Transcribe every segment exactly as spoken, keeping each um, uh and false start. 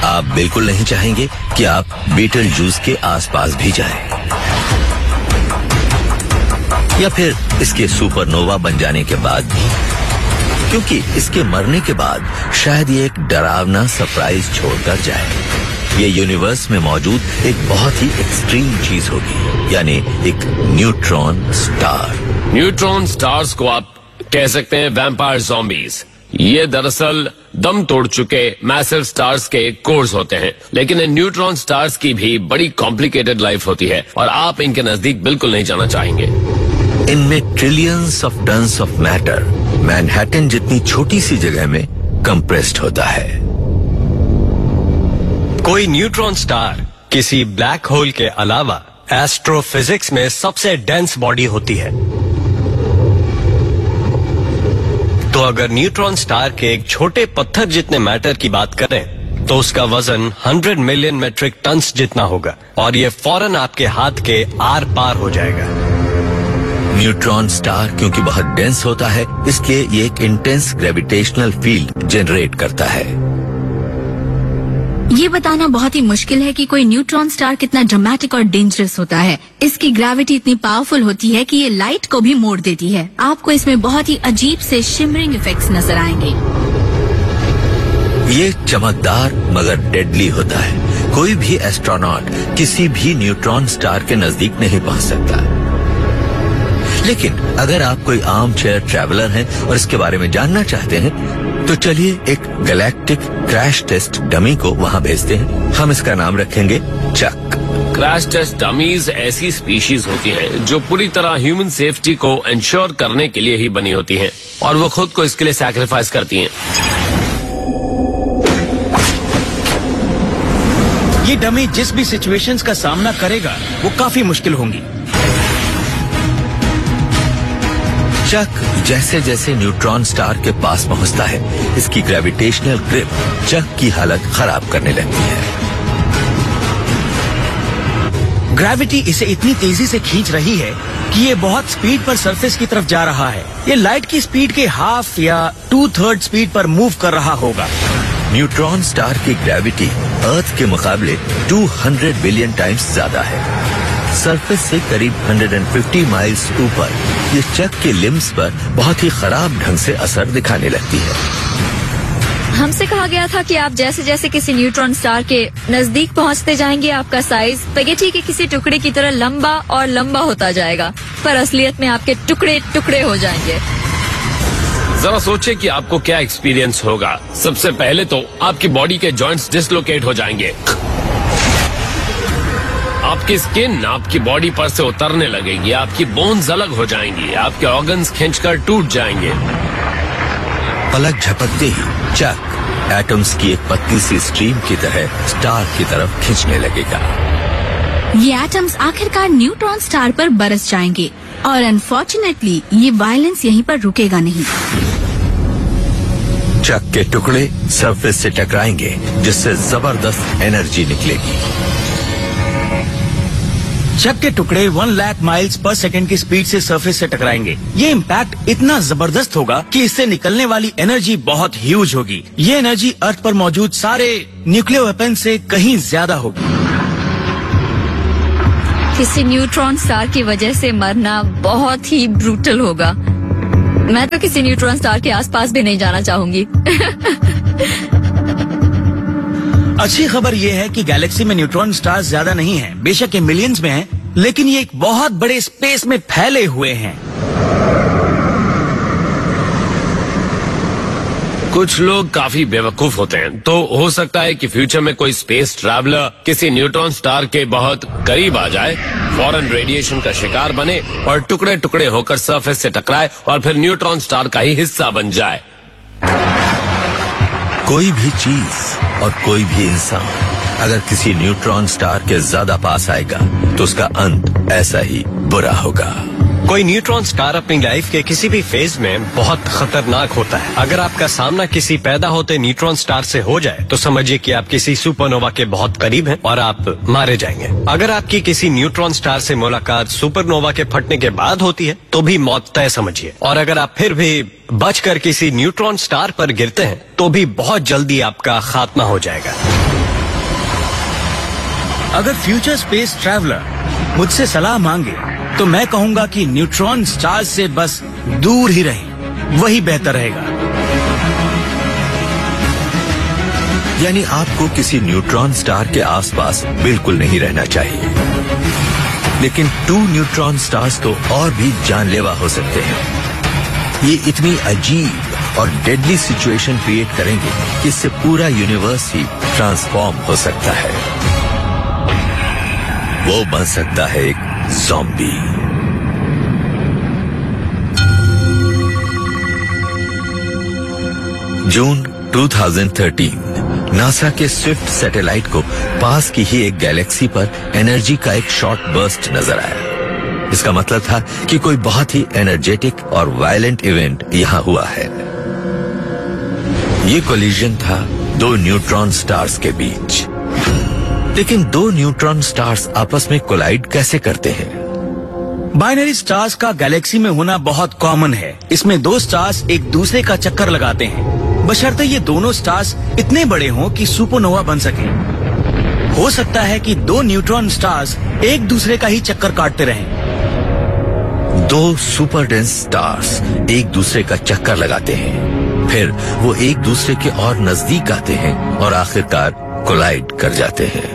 आप बिल्कुल नहीं चाहेंगे कि आप बीटल जूस के आसपास भी जाएं। या फिर इसके सुपरनोवा बन जाने के बाद भी, क्योंकि इसके मरने के बाद शायद ये एक डरावना सरप्राइज छोड़कर जाए। ये यूनिवर्स में मौजूद एक बहुत ही एक्सट्रीम चीज होगी, यानी एक न्यूट्रॉन स्टार। न्यूट्रॉन स्टार्स को आप कह सकते हैं वैम्पायर ज़ॉम्बीज। ये दरअसल दम तोड़ चुके मैसिव स्टार्स के कोर्स होते हैं, लेकिन इन न्यूट्रॉन स्टार्स की भी बड़ी कॉम्प्लिकेटेड लाइफ होती है और आप इनके नजदीक बिल्कुल नहीं जाना चाहेंगे। इनमें trillions of tons of matter Manhattan जितनी छोटी सी जगह में कंप्रेस्ड होता है। कोई न्यूट्रॉन स्टार किसी ब्लैक होल के अलावा एस्ट्रोफिजिक्स में सबसे डेंस बॉडी होती है। तो अगर न्यूट्रॉन स्टार के एक छोटे पत्थर जितने मैटर की बात करें तो उसका वजन सौ मिलियन मेट्रिक टन्स जितना होगा और ये फौरन आपके हाथ के आर पार हो जाएगा। न्यूट्रॉन स्टार क्योंकि बहुत डेंस होता है, इसलिए ये एक इंटेंस ग्रेविटेशनल फील्ड जनरेट करता है। ये बताना बहुत ही मुश्किल है कि कोई न्यूट्रॉन स्टार कितना ड्रामेटिक और डेंजरस होता है। इसकी ग्रेविटी इतनी पावरफुल होती है कि ये लाइट को भी मोड़ देती है। आपको इसमें बहुत ही अजीब से शिमरिंग इफेक्ट्स नजर आएंगे। ये चमकदार मगर डेडली होता है। कोई भी एस्ट्रोनॉट किसी भी न्यूट्रॉन स्टार के नजदीक नहीं पहुंच सकता। लेकिन अगर आप कोई आर्म चेयर ट्रैवलर हैं और इसके बारे में जानना चाहते हैं तो चलिए एक गैलेक्टिक क्रैश टेस्ट डमी को वहां भेजते हैं। हम इसका नाम रखेंगे चक। क्रैश टेस्ट डमीज ऐसी स्पीशीज होती हैं जो पूरी तरह ह्यूमन सेफ्टी को इंश्योर करने के लिए ही बनी होती हैं और वो खुद को इसके लिए सैक्रिफाइस करती हैं। ये डमी जिस भी सिचुएशंस का सामना करेगा वो काफी मुश्किल होंगी। चक जैसे जैसे न्यूट्रॉन स्टार के पास पहुंचता है, इसकी ग्रेविटेशनल ग्रिप चक की हालत खराब करने लगती है। ग्रेविटी इसे इतनी तेजी से खींच रही है कि ये बहुत स्पीड पर सरफेस की तरफ जा रहा है। ये लाइट की स्पीड के हाफ या टू थर्ड स्पीड पर मूव कर रहा होगा। न्यूट्रॉन स्टार की ग्रेविटी अर्थ के मुकाबले दो सौ बिलियन टाइम्स ज्यादा है। सरफेस से करीब एक सौ पचास माइल्स ऊपर ये चक के लिम्स पर बहुत ही खराब ढंग से असर दिखाने लगती है। हमसे कहा गया था कि आप जैसे जैसे किसी न्यूट्रॉन स्टार के नजदीक पहुंचते जाएंगे आपका साइज स्पैगेटी के किसी टुकड़े की तरह लंबा और लंबा होता जाएगा, पर असलियत में आपके टुकड़े टुकड़े हो जाएंगे। जरा सोचिए कि आपको क्या एक्सपीरियंस होगा। सबसे पहले तो आपकी बॉडी के जॉइंट्स डिसलोकेट हो जाएंगे, आपकी स्किन आपकी बॉडी पर से उतरने लगेगी, आपकी बोन्स अलग हो जाएंगी, आपके ऑर्गन्स खींचकर टूट जाएंगे। पलक झपकते ही चक एटम्स की एक पतली सी स्ट्रीम की तरह स्टार की तरफ खींचने लगेगा। ये एटम्स आखिरकार न्यूट्रॉन स्टार पर बरस जाएंगे और अनफॉर्चुनेटली ये वायलेंस यहीं पर रुकेगा नहीं। चक के टुकड़े सरफेस से टकराएंगे जिससे जबरदस्त एनर्जी निकलेगी। चक के टुकड़े one lakh miles per second की स्पीड से सरफेस से टकराएंगे। ये इम्पैक्ट इतना जबरदस्त होगा कि इससे निकलने वाली एनर्जी बहुत ह्यूज होगी। ये एनर्जी अर्थ पर मौजूद सारे न्यूक्लियर वेपन से कहीं ज्यादा होगी। किसी न्यूट्रॉन स्टार की वजह से मरना बहुत ही ब्रूटल होगा। मैं तो किसी न्यूट्रॉन स्टार के आसपास भी नहीं जाना चाहूंगी। अच्छी खबर ये है कि गैलेक्सी में न्यूट्रॉन स्टार्स ज्यादा नहीं हैं। बेशक ये मिलियंस में हैं, लेकिन ये एक बहुत बड़े स्पेस में फैले हुए हैं। कुछ लोग काफी बेवकूफ होते हैं, तो हो सकता है कि फ्यूचर में कोई स्पेस ट्रैवलर किसी न्यूट्रॉन स्टार के बहुत करीब आ जाए, फौरन रेडिएशन का शिकार बने और टुकड़े टुकड़े होकर सरफेस से टकराए और फिर न्यूट्रॉन स्टार का ही हिस्सा बन जाए। कोई भी चीज और कोई भी इंसान अगर किसी न्यूट्रॉन स्टार के ज्यादा पास आएगा तो उसका अंत ऐसा ही बुरा होगा। कोई न्यूट्रॉन स्टार अपनी लाइफ के किसी भी फेज में बहुत खतरनाक होता है। अगर आपका सामना किसी पैदा होते न्यूट्रॉन स्टार से हो जाए तो समझिए कि आप किसी सुपरनोवा के बहुत करीब हैं और आप मारे जाएंगे। अगर आपकी किसी न्यूट्रॉन स्टार से मुलाकात सुपरनोवा के फटने के बाद होती है तो भी मौत तय समझिए, और अगर आप फिर भी बचकर किसी न्यूट्रॉन स्टार पर गिरते हैं तो भी बहुत जल्दी आपका खात्मा हो जाएगा। अगर फ्यूचर स्पेस ट्रैवलर मुझसे सलाह मांगे तो मैं कहूंगा कि न्यूट्रॉन स्टार्स से बस दूर ही रहें, वही बेहतर रहेगा। यानी आपको किसी न्यूट्रॉन स्टार के आसपास बिल्कुल नहीं रहना चाहिए। लेकिन टू न्यूट्रॉन स्टार्स तो और भी जानलेवा हो सकते हैं। ये इतनी अजीब और डेडली सिचुएशन क्रिएट करेंगे कि इससे पूरा यूनिवर्स ही ट्रांसफॉर्म हो सकता है। वो बन सकता है एक ज़ॉम्बी। जून दो हज़ार तेरह नासा के स्विफ्ट सैटेलाइट को पास की ही एक गैलेक्सी पर एनर्जी का एक शॉर्ट बर्स्ट नजर आया। इसका मतलब था कि कोई बहुत ही एनर्जेटिक और वायलेंट इवेंट यहां हुआ है। ये कोलिजन था दो न्यूट्रॉन स्टार्स के बीच। लेकिन दो न्यूट्रॉन स्टार्स आपस में कोलाइड कैसे करते हैं? बाइनरी स्टार्स का गैलेक्सी में होना बहुत कॉमन है। इसमें दो स्टार्स एक दूसरे का चक्कर लगाते हैं, बशर्ते ये दोनों स्टार्स इतने बड़े हों कि सुपरनोवा बन सके। हो सकता है कि दो न्यूट्रॉन स्टार्स एक दूसरे का ही चक्कर काटते रहें। दो सुपर डेंस स्टार्स एक दूसरे का चक्कर लगाते हैं, फिर वो एक दूसरे के और नजदीक आते हैं और आखिरकार कोलाइड कर जाते हैं।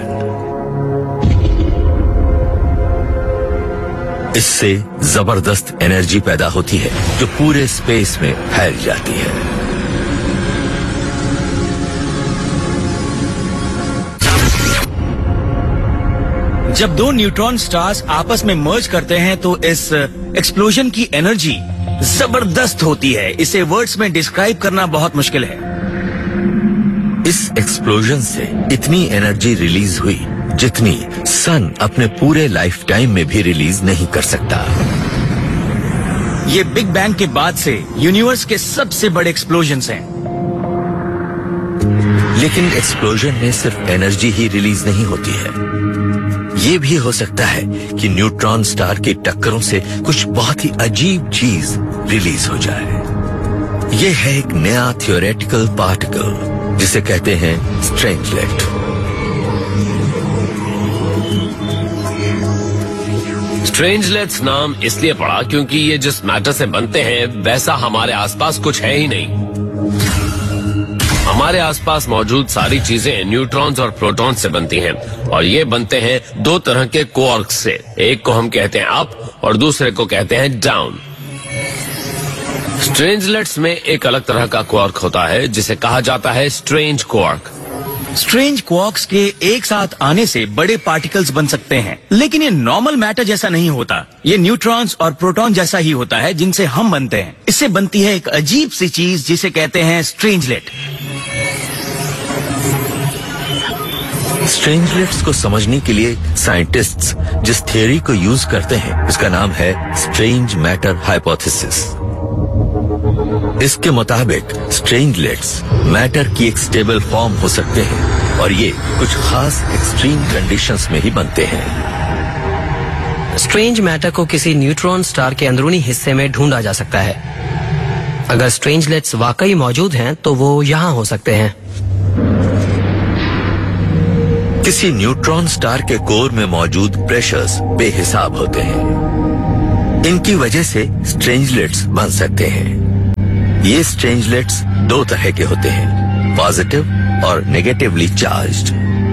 इससे जबरदस्त एनर्जी पैदा होती है जो पूरे स्पेस में फैल जाती है। जब दो न्यूट्रॉन स्टार्स आपस में मर्ज करते हैं तो इस एक्सप्लोजन की एनर्जी जबरदस्त होती है। इसे वर्ड्स में डिस्क्राइब करना बहुत मुश्किल है। इस एक्सप्लोजन से इतनी एनर्जी रिलीज हुई जितनी सन अपने पूरे लाइफ टाइम में भी रिलीज नहीं कर सकता। ये बिग बैंग के बाद से यूनिवर्स के सबसे बड़े एक्सप्लोजन्स हैं। लेकिन एक्सप्लोजन में सिर्फ एनर्जी ही रिलीज नहीं होती है। ये भी हो सकता है कि न्यूट्रॉन स्टार की टक्करों से कुछ बहुत ही अजीब चीज रिलीज हो जाए। ये है एक नया थियोरेटिकल पार्टिकल जिसे कहते हैं स्ट्रेंजलेट। स्ट्रेंजलेट्स नाम इसलिए पड़ा क्योंकि ये जिस मैटर से बनते हैं वैसा हमारे आसपास कुछ है ही नहीं। हमारे आसपास मौजूद सारी चीजें न्यूट्रॉन्स और प्रोटॉन्स से बनती हैं और ये बनते हैं दो तरह के क्वार्क्स से। एक को हम कहते हैं अप और दूसरे को कहते हैं डाउन। स्ट्रेंजलेट्स में एक अलग तरह का क्वार्क होता है जिसे कहा जाता है स्ट्रेंज क्वार्क। स्ट्रेंज क्वार्क्स के एक साथ आने से बड़े पार्टिकल्स बन सकते हैं, लेकिन ये नॉर्मल मैटर जैसा नहीं होता। ये न्यूट्रॉन्स और प्रोटॉन जैसा ही होता है जिनसे हम बनते हैं। इससे बनती है एक अजीब सी चीज जिसे कहते हैं स्ट्रेंजलेट। स्ट्रेंजलेट्स को समझने के लिए साइंटिस्ट्स जिस थियरी को यूज करते हैं उसका नाम है स्ट्रेंज मैटर हाइपोथेसिस। इसके मुताबिक स्ट्रेंजलेट्स मैटर की एक स्टेबल फॉर्म हो सकते हैं और ये कुछ खास एक्सट्रीम कंडीशंस में ही बनते हैं। स्ट्रेंज मैटर को किसी न्यूट्रॉन स्टार के अंदरूनी हिस्से में ढूंढा जा सकता है। अगर स्ट्रेंजलेट्स वाकई मौजूद हैं तो वो यहाँ हो सकते हैं। किसी न्यूट्रॉन स्टार के कोर में मौजूद प्रेशर्स बेहिसाब होते हैं। इनकी वजह से स्ट्रेंजलेट्स बन सकते हैं। ये स्ट्रेंजलेट्स दो तरह के होते हैं, पॉजिटिव और नेगेटिवली चार्ज्ड।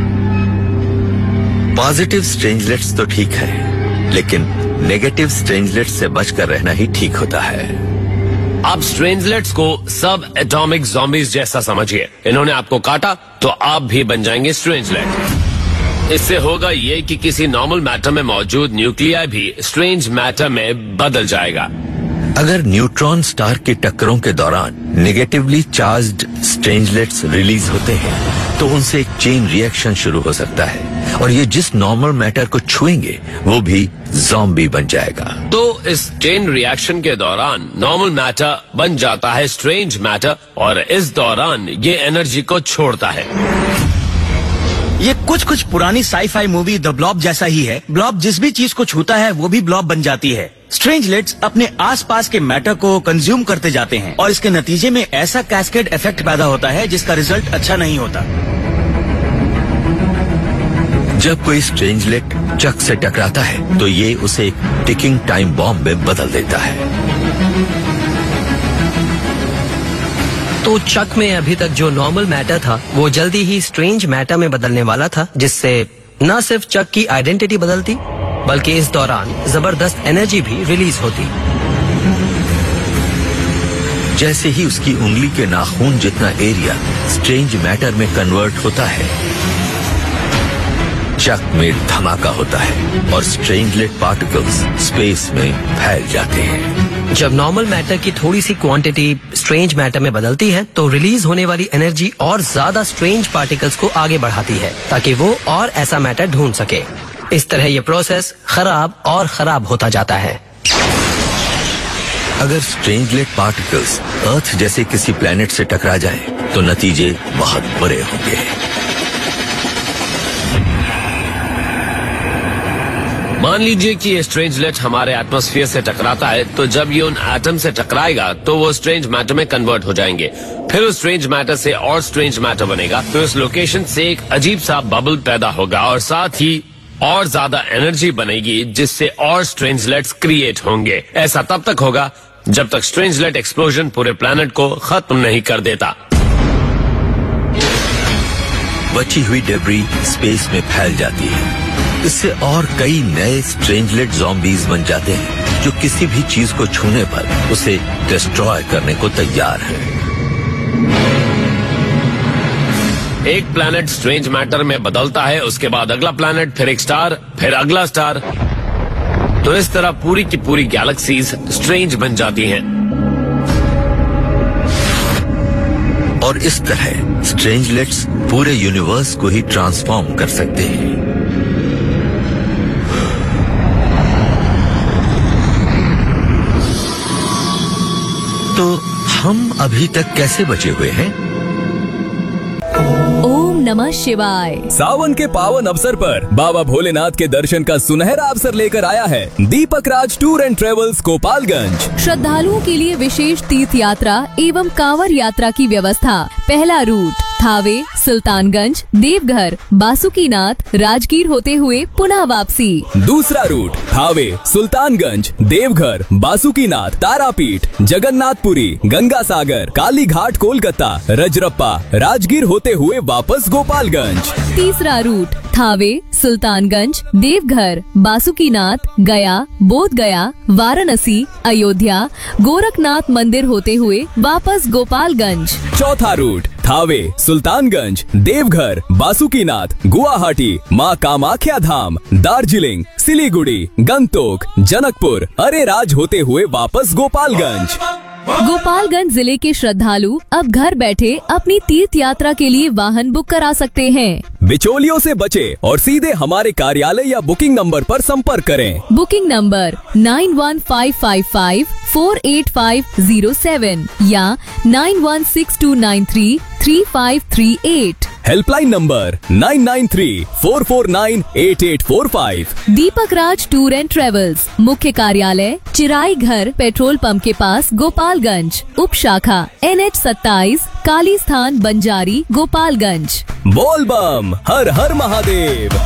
पॉजिटिव स्ट्रेंजलेट्स तो ठीक है, लेकिन नेगेटिव स्ट्रेंजलेट्स से बचकर रहना ही ठीक होता है। आप स्ट्रेंजलेट्स को सब एटॉमिक ज़ॉम्बीज जैसा समझिए। इन्होंने आपको काटा तो आप भी बन जाएंगे स्ट्रेंजलेट। इससे होगा ये कि किसी नॉर्मल मैटर में मौजूद न्यूक्लियाई भी स्ट्रेंज मैटर में बदल जाएगा। अगर न्यूट्रॉन स्टार की टक्करों के दौरान नेगेटिवली चार्ज्ड स्ट्रेंजलेट्स रिलीज होते हैं तो उनसे एक चेन रिएक्शन शुरू हो सकता है और ये जिस नॉर्मल मैटर को छुएंगे वो भी ज़ॉम्बी बन जाएगा। तो इस चेन रिएक्शन के दौरान नॉर्मल मैटर बन जाता है स्ट्रेंज मैटर और इस दौरान ये एनर्जी को छोड़ता है। ये कुछ कुछ पुरानी साई-फाई मूवी द ब्लॉब जैसा ही है। ब्लॉब जिस भी चीज को छूता है वो भी ब्लॉब बन जाती है। स्ट्रेंजलेट्स अपने आसपास के मैटर को कंज्यूम करते जाते हैं और इसके नतीजे में ऐसा कैस्केड इफेक्ट पैदा होता है जिसका रिजल्ट अच्छा नहीं होता। जब कोई स्ट्रेंजलेट चक से टकराता है तो ये उसे एक टिकिंग टाइम बॉम्ब में बदल देता है। तो चक में अभी तक जो नॉर्मल मैटर था वो जल्दी ही स्ट्रेंज मैटर में बदलने वाला था, जिससे न सिर्फ चक की आइडेंटिटी बदलती बल्कि इस दौरान जबरदस्त एनर्जी भी रिलीज होती। जैसे ही उसकी उंगली के नाखून जितना एरिया स्ट्रेंज मैटर में कन्वर्ट होता है, चक में धमाका होता है और स्ट्रेंजलेट पार्टिकल्स स्पेस में फैल जाते हैं। जब नॉर्मल मैटर की थोड़ी सी क्वांटिटी स्ट्रेंज मैटर में बदलती है तो रिलीज होने वाली एनर्जी और ज्यादा स्ट्रेंज पार्टिकल्स को आगे बढ़ाती है ताकि वो और ऐसा मैटर ढूंढ सके। इस तरह ये प्रोसेस खराब और खराब होता जाता है। अगर स्ट्रेंजलेट पार्टिकल्स अर्थ जैसे किसी प्लैनेट से टकरा जाएं, तो नतीजे बहुत बुरे होंगे। मान लीजिए कि ये स्ट्रेंजलेट हमारे एटमॉस्फेयर से टकराता है, तो जब ये उन एटम से टकराएगा तो वो स्ट्रेंज मैटर में कन्वर्ट हो जाएंगे। फिर उस स्ट्रेंज मैटर से और स्ट्रेंज मैटर बनेगा, तो इस लोकेशन से एक अजीब सा बबल पैदा होगा और साथ ही और ज्यादा एनर्जी बनेगी, जिससे और स्ट्रेंजलेट्स क्रिएट होंगे। ऐसा तब तक होगा जब तक स्ट्रेंजलेट एक्सप्लोजन पूरे प्लैनेट को खत्म नहीं कर देता। बची हुई डेब्री स्पेस में फैल जाती है। इससे और कई नए स्ट्रेंजलेट ज़ॉम्बीज बन जाते हैं जो किसी भी चीज को छूने पर उसे डिस्ट्रॉय करने को तैयार है। एक प्लैनेट स्ट्रेंज मैटर में बदलता है, उसके बाद अगला प्लैनेट, फिर एक स्टार, फिर अगला स्टार। तो इस तरह पूरी की पूरी गैलेक्सीज स्ट्रेंज बन जाती हैं। और इस तरह स्ट्रेंजलेट्स पूरे यूनिवर्स को ही ट्रांसफॉर्म कर सकते हैं। तो हम अभी तक कैसे बचे हुए हैं? ओम नमः शिवाय। सावन के पावन अवसर पर बाबा भोलेनाथ के दर्शन का सुनहरा अवसर लेकर आया है दीपक राज टूर एंड ट्रेवल्स गोपालगंज। श्रद्धालुओं के लिए विशेष तीर्थ यात्रा एवं कांवर यात्रा की व्यवस्था। पहला रूट थावे, सुल्तानगंज, देवघर, बासुकीनाथ, राजगीर होते हुए पुनः वापसी। दूसरा रूट थावे, सुल्तानगंज, देवघर, बासुकीनाथ, तारापीठ, जगन्नाथपुरी, गंगा सागर, काली घाट, कोलकाता, रजरप्पा, राजगीर होते हुए वापस गोपालगंज। तीसरा रूट थावे, सुल्तानगंज, देवघर, बासुकीनाथ, गया, बोध गया, वाराणसी, अयोध्या, गोरखनाथ मंदिर होते हुए वापस गोपालगंज। चौथा रूट थावे, सुल्तानगंज, देवघर, बासुकीनाथ, गुवाहाटी, माँ कामाख्या धाम, दार्जिलिंग, सिलीगुड़ी, गंगटोक, जनकपुर, अरेराज होते हुए वापस गोपालगंज। गोपालगंज जिले के श्रद्धालु अब घर बैठे अपनी तीर्थ यात्रा के लिए वाहन बुक करा सकते हैं। बिचौलियों से बचे और सीधे हमारे कार्यालय या बुकिंग नंबर पर संपर्क करें। Booking number nine one five five five four eight five zero seven या nine one six to nine three three five three eight. Helpline number nine nine three four four nine eight eight four five. Deepak Raj tour and travels, मुख्य कार्यालय चिराई घर, petrol pump के पास, गोपालगंज। उप शाखा N H सत्ताईस, काली स्थान, बंजारी, गोपालगंज। बोल बम, हर हर महादेव।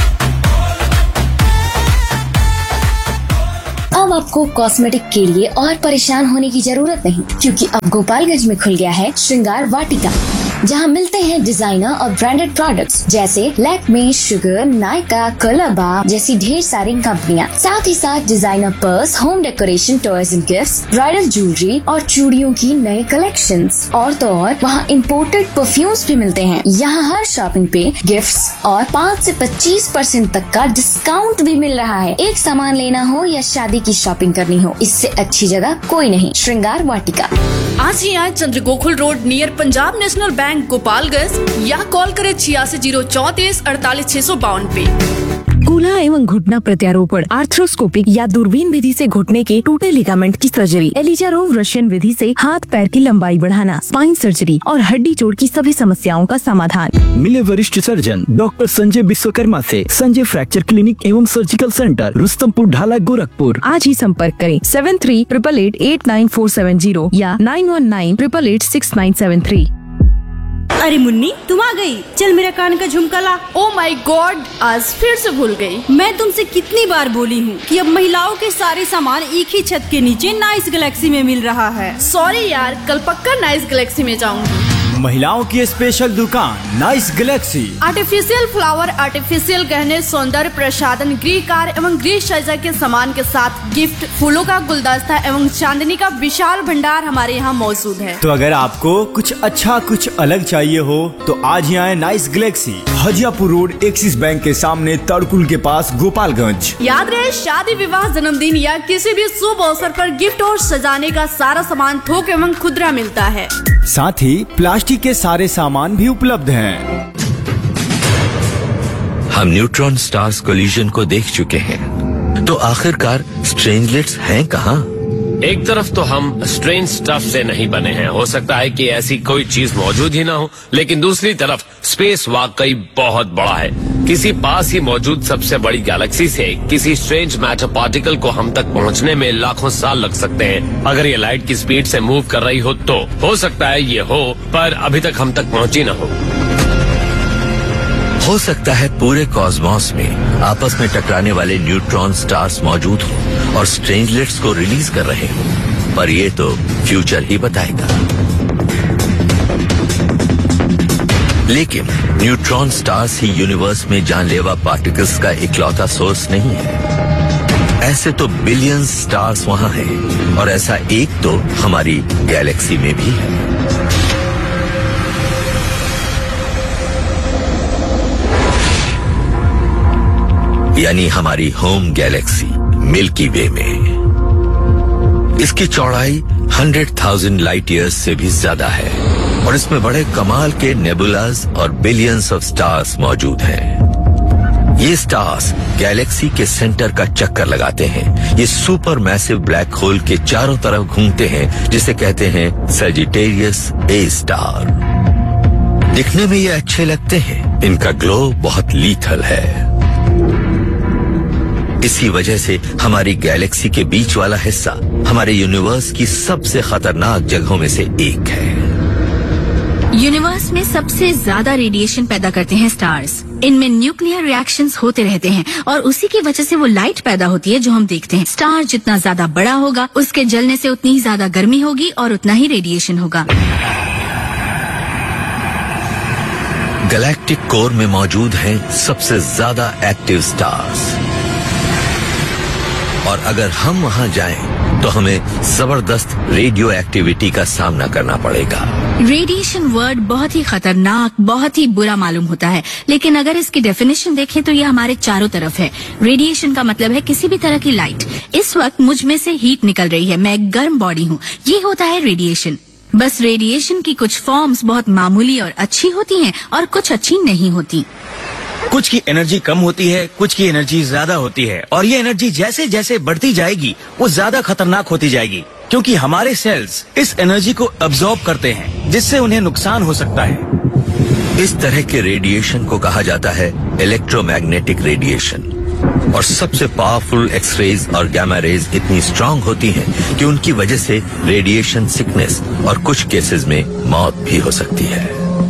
अब आपको कॉस्मेटिक के लिए और परेशान होने की जरूरत नहीं, क्योंकि अब गोपालगंज में खुल गया है श्रृंगार वाटिका, जहां मिलते हैं डिजाइनर और ब्रांडेड प्रोडक्ट्स जैसे लैक्मे, शुगर, नायका, कलरबा जैसी ढेर सारी कंपनियां। साथ ही साथ designer purse, home decoration, toys and gifts, bridal jewellery और चूड़ियों की नए कलेक्शंस। और तो और वहाँ इम्पोर्टेड परफ्यूम्स भी मिलते हैं। यहाँ हर शॉपिंग पे गिफ्ट्स और पाँच से पच्चीस परसेंट तक का डिस्काउंट भी मिल रहा है। एक सामान लेना हो या शादी की शॉपिंग करनी हो, इससे अच्छी जगह कोई नहीं। श्रृंगार वाटिका। आज ही आए चंद्र Gokul road near Punjab national bank Gopalganj, या कॉल करें छियासी जीरो चौतीस अड़तालीस छह सौ बावन पे। कूल्हा एवं घुटना प्रत्यारोपण, आर्थ्रोस्कोपिक या दूरबीन विधि से घुटने के टूटे लिगामेंट की सर्जरी, एलिजारोव रशियन विधि से हाथ पैर की लंबाई बढ़ाना, स्पाइन सर्जरी और हड्डी जोड़ की सभी समस्याओं का समाधान। मिले वरिष्ठ सर्जन डॉक्टर संजय विश्वकर्मा से संजय फ्रैक्चर क्लिनिक एवं सर्जिकल सेंटर, रुस्तमपुर ढाला, गोरखपुर। आज ही संपर्क करें seven three triple eight eight nine four seven zero या nine one nine triple eight six nine seven three. अरे मुन्नी, तुम आ गई। चल मेरा कान का झुमका ला। ओ माय गॉड, आज फिर से भूल गई। मैं तुमसे कितनी बार बोली हूँ कि अब महिलाओं के सारे सामान एक ही छत के नीचे नाइस गैलेक्सी में मिल रहा है। सॉरी यार, कल पक्का नाइस गैलेक्सी में जाऊंगी। महिलाओं की स्पेशल दुकान nice Galaxy. Artificial flower, artificial गहने, सौंदर्य प्रसाधन, गृह कार्य एवं गृह सज्जा के सामान के साथ गिफ्ट, फूलों का गुलदस्ता एवं चांदनी का विशाल भंडार हमारे यहाँ मौजूद है। तो अगर आपको कुछ अच्छा कुछ अलग चाहिए हो तो आज ही आए nice Galaxy, Hajiyapur road, axis bank के सामने, तड़कुल के पास, गोपालगंज। याद रहे, शादी, विवाह, जन्मदिन या किसी भी शुभ अवसर पर गिफ्ट और सजाने का सारा सामान थोक एवं खुदरा मिलता है। साथ ही प्लास्टिक के सारे सामान भी उपलब्ध हैं। हम न्यूट्रॉन स्टार्स कोलिजन को देख चुके हैं, तो आखिरकार स्ट्रेंजलेट्स हैं कहाँ? एक तरफ तो हम स्ट्रेंज स्टफ से नहीं बने हैं, हो सकता है कि ऐसी कोई चीज मौजूद ही ना हो, लेकिन दूसरी तरफ स्पेस वाकई बहुत बड़ा है। किसी पास ही मौजूद सबसे बड़ी गैलेक्सी से किसी स्ट्रेंज मैटर पार्टिकल को हम तक पहुंचने में लाखों साल लग सकते हैं। अगर ये लाइट की स्पीड से मूव कर रही हो तो हो सकता है ये हो, पर अभी तक हम तक पहुंची न हो। हो सकता है पूरे कॉस्मॉस में आपस में टकराने वाले न्यूट्रॉन स्टार्स मौजूद हो और स्ट्रेंजलेट्स को रिलीज कर रहे हो, पर ये तो फ्यूचर ही बताएगा। लेकिन न्यूट्रॉन स्टार्स ही यूनिवर्स में जानलेवा पार्टिकल्स का इकलौता सोर्स नहीं है। ऐसे तो बिलियंस स्टार्स वहां हैं, और ऐसा एक तो हमारी गैलेक्सी में भी है। यानी हमारी होम गैलेक्सी मिल्की वे में। इसकी चौड़ाई हंड्रेड थाउजेंड लाइट ईयर्स से भी ज्यादा है, और इसमें बड़े कमाल के नेबुलास और बिलियंस ऑफ स्टार्स मौजूद हैं। ये स्टार्स गैलेक्सी के सेंटर का चक्कर लगाते हैं। ये सुपर मैसिव ब्लैक होल के चारों तरफ घूमते हैं, जिसे कहते हैं सजिटेरियस ए स्टार। दिखने में ये अच्छे लगते हैं, इनका ग्लो बहुत लीथल है। इसी वजह से हमारी गैलेक्सी के बीच वाला हिस्सा हमारे यूनिवर्स की सबसे खतरनाक जगहों में से एक है। यूनिवर्स में सबसे ज्यादा रेडिएशन पैदा करते हैं स्टार्स। इनमें न्यूक्लियर रिएक्शंस होते रहते हैं, और उसी की वजह से वो लाइट पैदा होती है जो हम देखते हैं। स्टार जितना ज्यादा बड़ा होगा, उसके जलने से उतनी ही ज्यादा गर्मी होगी और उतना ही रेडिएशन होगा। गैलेक्टिक कोर में मौजूद हैं सबसे ज्यादा एक्टिव स्टार्स, और अगर हम वहां जाएं तो हमें जबरदस्त रेडियो एक्टिविटी का सामना करना पड़ेगा। रेडिएशन वर्ड बहुत ही खतरनाक, बहुत ही बुरा मालूम होता है, लेकिन अगर इसकी डेफिनेशन देखें तो ये हमारे चारों तरफ है। रेडिएशन का मतलब है किसी भी तरह की लाइट। इस वक्त मुझ में से हीट निकल रही है, मैं एक गर्म बॉडी हूँ, ये होता है रेडिएशन। बस रेडिएशन की कुछ फॉर्म्स बहुत मामूली और अच्छी होती हैं, और कुछ अच्छी नहीं होती। कुछ की एनर्जी कम होती है, कुछ की एनर्जी ज्यादा होती है, और ये एनर्जी जैसे जैसे बढ़ती जाएगी वो ज्यादा खतरनाक होती जाएगी, क्योंकि हमारे सेल्स इस एनर्जी को अब्सॉर्ब करते हैं, जिससे उन्हें नुकसान हो सकता है। इस तरह के रेडिएशन को कहा जाता है इलेक्ट्रोमैग्नेटिक रेडिएशन, और सबसे पावरफुल एक्सरेज और गामा रेज इतनी स्ट्रांग होती हैं कि उनकी वजह से रेडिएशन सिकनेस और कुछ केसेस में मौत भी हो सकती है।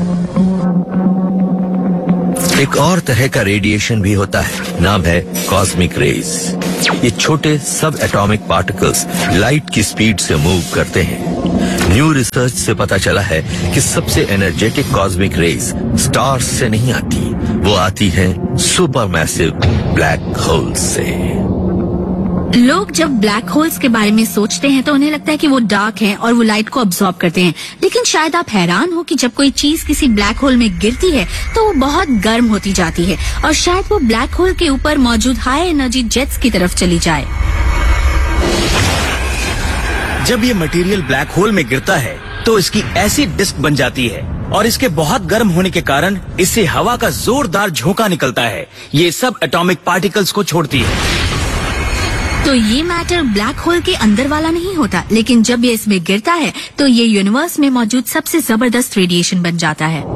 एक और तरह का रेडिएशन भी होता है, नाम है कॉस्मिक रेज। ये छोटे सब एटॉमिक पार्टिकल्स लाइट की स्पीड से मूव करते हैं। न्यू रिसर्च से पता चला है कि सबसे एनर्जेटिक कॉस्मिक रेज स्टार्स से नहीं आती, वो आती हैं सुपर मैसिव ब्लैक होल्स से। लोग जब ब्लैक होल्स के बारे में सोचते हैं तो उन्हें लगता है कि वो डार्क हैं और वो लाइट को अब्सॉर्ब करते हैं, लेकिन शायद आप हैरान हो कि जब कोई चीज किसी ब्लैक होल में गिरती है तो वो बहुत गर्म होती जाती है, और शायद वो ब्लैक होल के ऊपर मौजूद हाई एनर्जी जेट्स की तरफ चली जाए। जब ये मटेरियल ब्लैक होल में गिरता है तो इसकी ऐसी डिस्क बन जाती है, और इसके बहुत गर्म होने के कारण इससे हवा का जोरदार झोंका निकलता है। ये सब एटॉमिक पार्टिकल्स को छोड़ती है। तो ये मैटर ब्लैक होल के अंदर वाला नहीं होता, लेकिन जब ये इसमें गिरता है तो ये यूनिवर्स में मौजूद सबसे जबरदस्त रेडिएशन बन जाता है।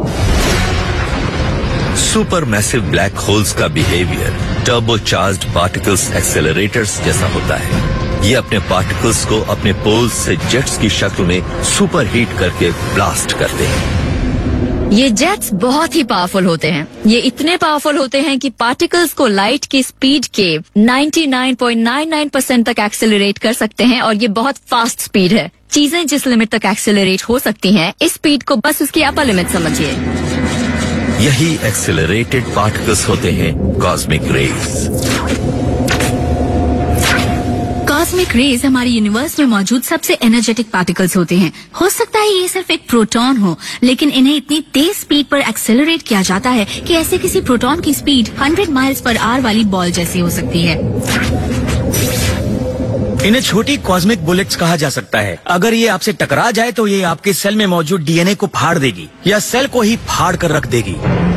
सुपर मैसिव ब्लैक होल्स का बिहेवियर टर्बोचार्ज्ड पार्टिकल्स एक्सेलरेटर्स जैसा होता है। ये अपने पार्टिकल्स को अपने पोल्स से जेट्स की शक्ल में सुपर हीट करके ब्लास्ट करते हैं। ये जेट्स बहुत ही पावरफुल होते हैं। ये इतने पावरफुल होते हैं कि पार्टिकल्स को लाइट की स्पीड के निन्यानवे पॉइंट नौ नौ परसेंट तक एक्सेलरेट कर सकते हैं और ये बहुत फास्ट स्पीड है। चीजें जिस लिमिट तक एक्सेलरेट हो सकती हैं, इस स्पीड को बस उसकी अपर लिमिट समझिए। यही एक्सेलरेटेड पार्टिकल्स होते हैं कॉस्मिक रेज। कॉस्मिक रेज हमारे यूनिवर्स में मौजूद सबसे एनर्जेटिक पार्टिकल्स होते हैं। हो सकता है ये सिर्फ एक प्रोटॉन हो, लेकिन इन्हें इतनी तेज स्पीड पर एक्सेलरेट किया जाता है कि ऐसे किसी प्रोटॉन की स्पीड सौ माइल्स पर आवर वाली बॉल जैसी हो सकती है। इन्हें छोटी कॉस्मिक बुलेट्स कहा जा सकता है। अगर ये आपसे टकरा जाए तो ये आपके सेल में मौजूद डीएनए को फाड़ देगी या सेल को ही फाड़ कर रख देगी।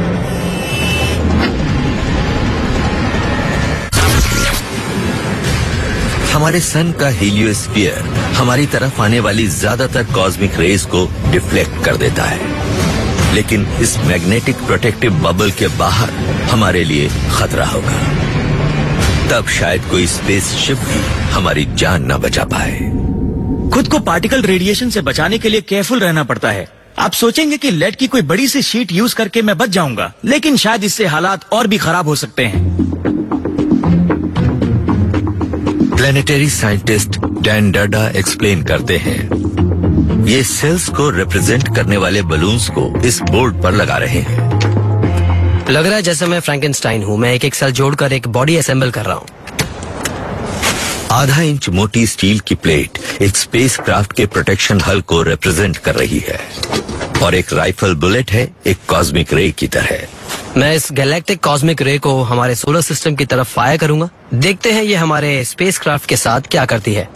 हमारे सन का हीलियोस्फीयर हमारी तरफ आने वाली ज्यादातर कॉस्मिक रेज को डिफ्लेक्ट कर देता है, लेकिन इस मैग्नेटिक प्रोटेक्टिव बबल के बाहर हमारे लिए खतरा होगा। तब शायद कोई स्पेसशिप भी हमारी जान न बचा पाए। खुद को पार्टिकल रेडिएशन से बचाने के लिए केयरफुल रहना पड़ता है। आप सोचेंगे कि लेड की कोई बड़ी सी शीट यूज करके मैं बच जाऊंगा, लेकिन शायद इससे हालात और भी खराब हो सकते हैं। प्लेनेटरी साइंटिस्ट डैन डर्डा एक्सप्लेन करते हैं, ये सेल्स को रिप्रेजेंट करने वाले बलून्स को इस बोर्ड पर लगा रहे हैं। लग रहा है जैसे मैं फ्रैंकेनस्टाइन हूँ। मैं एक एक सेल जोड़कर एक बॉडी असेंबल कर रहा हूँ। आधा इंच मोटी स्टील की प्लेट एक स्पेसक्राफ्ट के प्रोटेक्शन हल को रिप्रेजेंट कर रही है और एक राइफल बुलेट है एक कॉस्मिक रे की तरह। मैं इस गैलेक्टिक कॉस्मिक रे को हमारे सोलर सिस्टम की तरफ फायर करूंगा। देखते हैं ये हमारे स्पेसक्राफ्ट के साथ क्या करती है।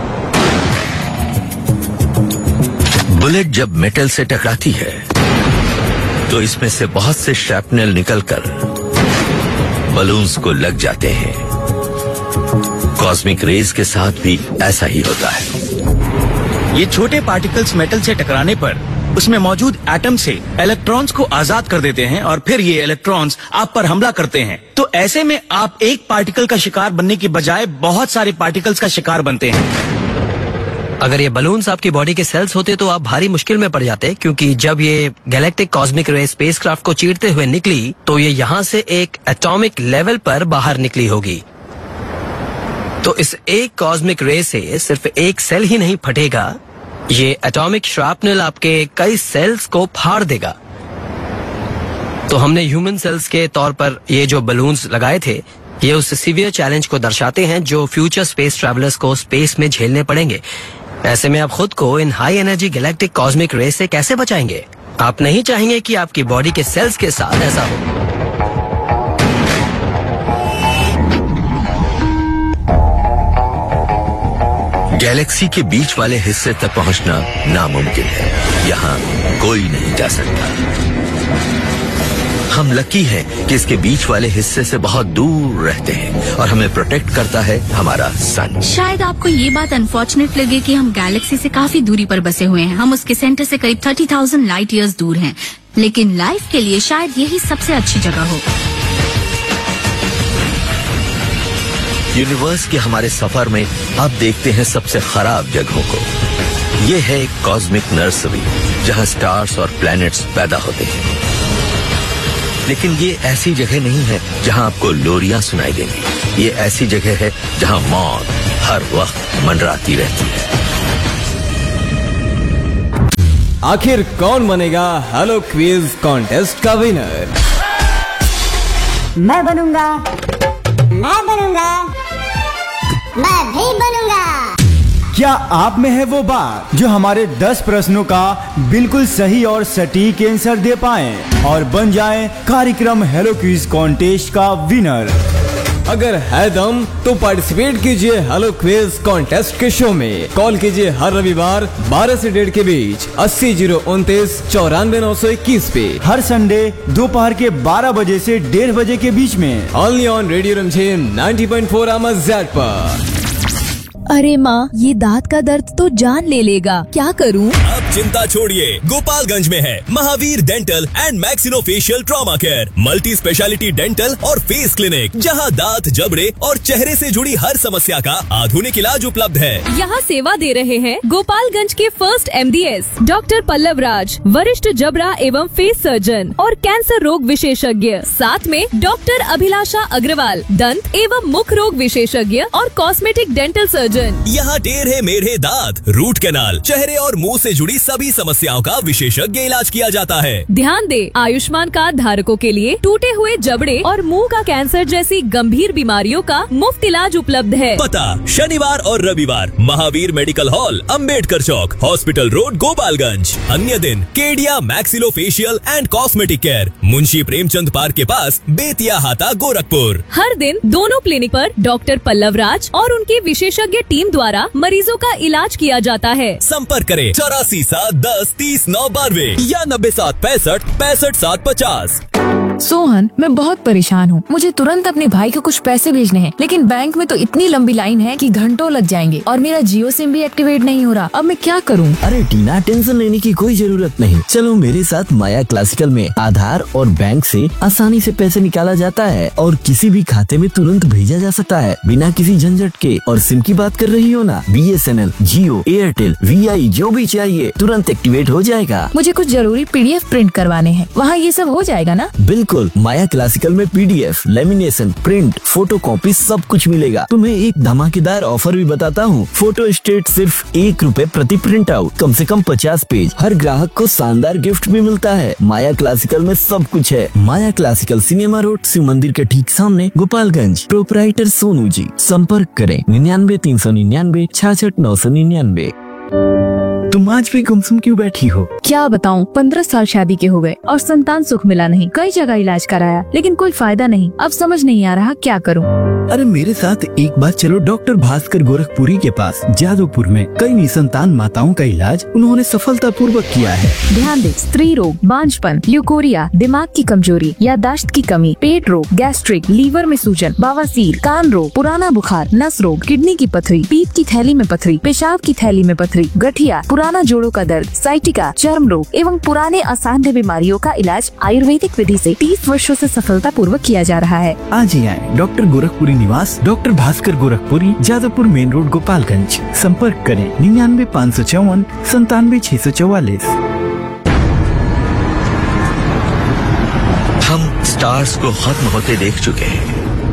बुलेट जब मेटल से टकराती है तो इसमें से बहुत से श्रैपनेल निकलकर बलून्स को लग जाते हैं। कॉस्मिक रेज के साथ भी ऐसा ही होता है। ये छोटे पार्टिकल्स मेटल से टकराने पर उसमें मौजूद एटम से इलेक्ट्रॉन्स को आजाद कर देते हैं और फिर ये इलेक्ट्रॉन्स आप पर हमला करते हैं। तो ऐसे में आप एक पार्टिकल का शिकार बनने की बजाय बहुत सारे पार्टिकल्स का शिकार बनते हैं। अगर ये बलून्स आपकी बॉडी के सेल्स होते तो आप भारी मुश्किल में पड़ जाते, क्योंकि जब ये गैलेक्टिक कॉस्मिक रे स्पेसक्राफ्ट को चीरते हुए निकली तो ये यहाँ से एक एटॉमिक लेवल पर बाहर निकली होगी। तो इस एक कॉस्मिक रे से सिर्फ एक सेल ही नहीं फटेगा, ये एटॉमिक श्रापनेल आपके कई सेल्स को फाड़ देगा। तो हमने ह्यूमन सेल्स के तौर पर ये जो बलून्स लगाए थे, ये उस सीवियर चैलेंज को दर्शाते हैं जो फ्यूचर स्पेस ट्रैवलर्स को स्पेस में झेलने पड़ेंगे। ऐसे में आप खुद को इन हाई एनर्जी गैलेक्टिक कॉस्मिक रे से कैसे बचाएंगे? आप नहीं चाहेंगे कि आपकी बॉडी के सेल्स के साथ ऐसा हो। गैलेक्सी के बीच वाले हिस्से तक पहुंचना नामुमकिन है। यहाँ कोई नहीं जा सकता। हम लकी हैं कि इसके बीच वाले हिस्से से बहुत दूर रहते हैं और हमें प्रोटेक्ट करता है हमारा सन। शायद आपको ये बात अनफॉर्चुनेट लगे कि हम गैलेक्सी से काफी दूरी पर बसे हुए हैं। हम उसके सेंटर से करीब तीस हज़ार लाइट ईयर्स दूर हैं, लेकिन लाइफ के लिए शायद यही सबसे अच्छी जगह हो। यूनिवर्स के हमारे सफर में अब देखते हैं सबसे खराब जगहों को। ये है एक कॉस्मिक नर्सरी जहाँ स्टार्स और प्लैनेट्स पैदा होते हैं, लेकिन ये ऐसी जगह नहीं है जहाँ आपको लोरियां सुनाई देंगी। ये ऐसी जगह है जहाँ मौत हर वक्त मंडराती रहती है। आखिर कौन बनेगा हेलो क्विज कॉन्टेस्ट का विनर? मैं बनूंगा, मैं बनूंगा, मैं भी बनूंगा। क्या आप में है वो बात जो हमारे दस प्रश्नों का बिल्कुल सही और सटीक आंसर दे पाए और बन जाए कार्यक्रम हेलो क्विज कॉन्टेस्ट का विनर? अगर है दम तो पार्टिसिपेट कीजिए हेलो क्विज कॉन्टेस्ट के शो में। कॉल कीजिए हर रविवार बारह से डेढ़ के बीच अस्सी जीरो उनतीस चौरानवे नौ सौ इक्कीस पे। हर संडे दोपहर के बारह बजे से डेढ़ बजे के बीच में ओनली ऑन रेडियो रमझेम नब्बे पॉइंट चार आवाज़ पर। अरे माँ, ये दांत का दर्द तो जान ले लेगा, क्या करूँ? अब चिंता छोड़िए, गोपालगंज में है Mahavir dental and maxillofacial trauma care, multi speciality dental और फेस क्लिनिक, जहां दांत, जबड़े और चेहरे से जुड़ी हर समस्या का आधुनिक इलाज उपलब्ध है। यहाँ सेवा दे रहे हैं गोपालगंज के first M D S doctor Pallav राज, वरिष्ठ जबड़ा एवं फेस सर्जन और कैंसर रोग विशेषज्ञ। साथ में डॉक्टर अभिलाषा अग्रवाल, दंत एवं मुख रोग विशेषज्ञ और कॉस्मेटिक डेंटल सर्जन। यहाँ टेढ़े मेढ़े दांत, रूट कैनाल, चेहरे और मुंह से जुड़ी सभी समस्याओं का विशेषज्ञ इलाज किया जाता है। ध्यान दे, आयुष्मान कार्ड धारकों के लिए टूटे हुए जबड़े और मुंह का कैंसर जैसी गंभीर बीमारियों का मुफ्त इलाज उपलब्ध है। पता शनिवार और रविवार महावीर मेडिकल हॉल, अंबेडकर चौक, हॉस्पिटल रोड, गोपालगंज। अन्य दिन Kedia maxillofacial and cosmetic care, Munshi Premchand park के पास, बेतिया हाता, गोरखपुर। हर दिन दोनों क्लिनिक पर डॉक्टर पल्लव राज और उनकी विशेषज्ञ टीम द्वारा मरीजों का इलाज किया जाता है। संपर्क करें चौरासी सात दस तीस नौ बानवे या नब्बे सात पैंसठ पैंसठ सात पचास। सोहन, मैं बहुत परेशान हूँ। मुझे तुरंत अपने भाई को कुछ पैसे भेजने हैं, लेकिन बैंक में तो इतनी लंबी लाइन है कि घंटों लग जाएंगे और मेरा जियो सिम भी एक्टिवेट नहीं हो रहा। अब मैं क्या करूँ? अरे टीना, टेंशन लेने की कोई जरूरत नहीं। चलो मेरे साथ माया क्लासिकल में आधार और बैंक से आसानी से पैसे निकाला जाता है और किसी भी खाते में तुरंत भेजा जा सकता है बिना किसी झंझट के। और सिम की बात कर रही हो ना, B S N L, Jio, Airtel, we आई, जो भी चाहिए तुरंत एक्टिवेट हो जाएगा। मुझे कुछ जरूरी पी डी एफ प्रिंट करवाने हैं, वहाँ ये सब हो जाएगा ना? बिल्कुल, माया क्लासिकल में P D F, lamination, print, photo copy सब कुछ मिलेगा। तुम्हें एक धमाकेदार ऑफर भी बताता हूँ। फोटो स्टेट सिर्फ एक रुपए प्रति प्रिंट आउट, कम से कम पचास पेज। हर ग्राहक को शानदार गिफ्ट भी मिलता है। माया क्लासिकल में सब कुछ है। माया क्लासिकल, सिनेमा रोड, शिव मंदिर के ठीक सामने, गोपालगंज। प्रोपराइटर सोनू जी। संपर्क करें निन्यानवे तीन सौ निन्यानवे छाछठ नौ सौ निन्यानवे। तुम आज भी गुमसुम क्यों बैठी हो? क्या बताऊं, पंद्रह साल शादी के हो गए और संतान सुख मिला नहीं। कई जगह इलाज कराया लेकिन कोई फायदा नहीं। अब समझ नहीं आ रहा क्या करूं। अरे मेरे साथ एक बार चलो डॉक्टर भास्कर गोरखपुरी के पास। जादवपुर में कई निसंतान माताओं का इलाज उन्होंने सफलता पूर्वक किया है। ध्यान दे, स्त्री रोग, बांझपन, ल्यूकोरिया, दिमाग की कमजोरी, याददाश्त की कमी, पेट रोग, गैस्ट्रिक, लीवर में सूजन, बवासीर, कान रोग, पुराना बुखार, नस रोग, किडनी की पथरी, पीत की थैली में पथरी, पेशाब की थैली में पथरी, गठिया, पुराना जोड़ों का दर्द, साइटिका, चर्म रोग एवं पुराने असाध्य बीमारियों का इलाज आयुर्वेदिक विधि से तीस वर्षों से सफलता पूर्वक किया जा रहा है। आज ही आए डॉक्टर गोरखपुरी निवास, doctor Bhaskar Gorakhpuri, Jadavpur main road, Gopalganj. संपर्क करें निन्यानवे पाँच सौ चौवन संतानवे छह सौ चौवालीस। हम स्टार्स को खत्म होते देख चुके हैं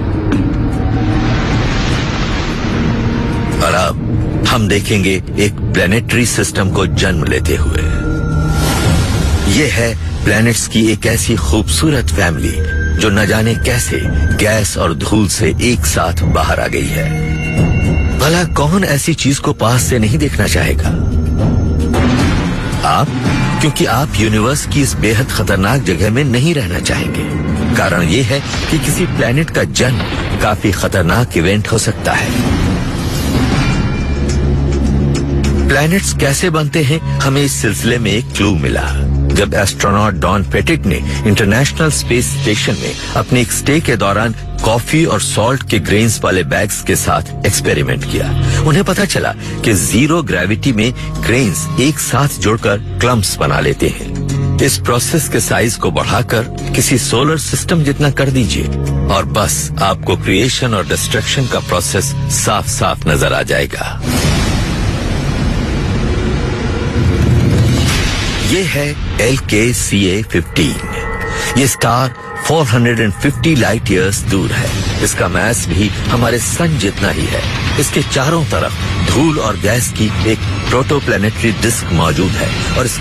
और अब हम देखेंगे एक प्लेनेटरी सिस्टम को जन्म लेते हुए। ये है प्लैनेट्स की एक ऐसी खूबसूरत फैमिली जो न जाने कैसे गैस और धूल से एक साथ बाहर आ गई है। भला कौन ऐसी चीज को पास से नहीं देखना चाहेगा? आप, क्योंकि आप यूनिवर्स की इस बेहद खतरनाक जगह में नहीं रहना चाहेंगे। कारण ये है कि किसी प्लैनेट का जन्म काफी खतरनाक इवेंट हो सकता है। प्लैनेट्स कैसे बनते हैं, हमें इस सिलसिले में एक क्लू मिला जब एस्ट्रोनॉट डॉन पेटिट ने इंटरनेशनल स्पेस स्टेशन में अपने एक स्टे के दौरान कॉफी और सॉल्ट के ग्रेन्स वाले बैग्स के साथ एक्सपेरिमेंट किया। उन्हें पता चला कि जीरो ग्रेविटी में ग्रेन्स एक साथ जुड़कर क्लम्प्स बना लेते हैं। इस प्रोसेस के साइज को बढ़ाकर किसी सोलर सिस्टम जितना कर दीजिए और बस आपको क्रिएशन और डिस्ट्रक्शन का प्रोसेस साफ साफ नजर आ जाएगा। ये है एल के सी ए फिफ्टीन। ये स्टार चार सौ पचास लाइट ईयर्स दूर है। इसका मास भी हमारे सन जितना ही है। इसके चारों तरफ धूल और गैस की एक प्रोटोप्लैनेटरी डिस्क मौजूद है और इसके